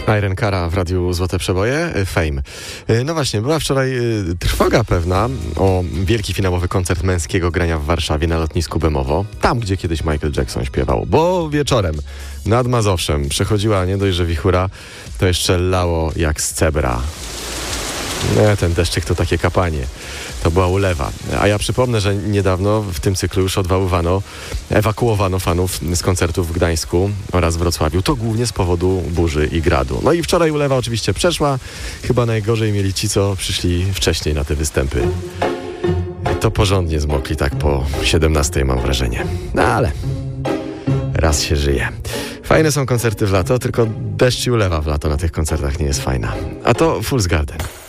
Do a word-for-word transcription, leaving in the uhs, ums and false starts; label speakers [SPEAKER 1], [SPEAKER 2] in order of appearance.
[SPEAKER 1] Irene Cara w Radiu Złote Przeboje, Fame. No właśnie, była wczoraj trwoga pewna o wielki finałowy koncert męskiego grania w Warszawie na lotnisku Bemowo. Tam, gdzie kiedyś Michael Jackson śpiewał. Bo wieczorem nad Mazowszem przechodziła nie dość, że wichura, to jeszcze lało jak z cebra. Nie, ten deszczyk to takie kapanie. To była ulewa. A ja przypomnę, że niedawno w tym cyklu już odwoływano, ewakuowano fanów z koncertów w Gdańsku oraz Wrocławiu. To głównie z powodu burzy i gradu. No i wczoraj ulewa oczywiście przeszła. Chyba najgorzej mieli ci, co przyszli wcześniej na te występy. To porządnie zmokli tak po siedemnastej, mam wrażenie. No ale raz się żyje. Fajne są koncerty w lato, tylko deszcz i ulewa w lato na tych koncertach nie jest fajna. A to Fool's Garden.